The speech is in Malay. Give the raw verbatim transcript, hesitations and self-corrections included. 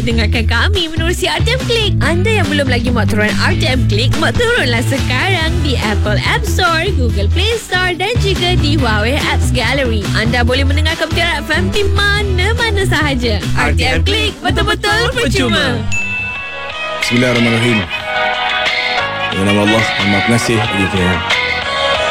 dengarkan kami menerusi R T M Click. Anda yang belum lagi muat turun R T M Click, muat turunlah sekarang di Apple App Store, Google Play Store dan juga di Huawei Apps Gallery. Anda boleh mendengarkan Mutiara F M di mana-mana sahaja. R T M Click, betul-betul percuma. Bismillahirrahmanirrahim. Dengan nama Allah, Maha Pengasih lagi Penyayang.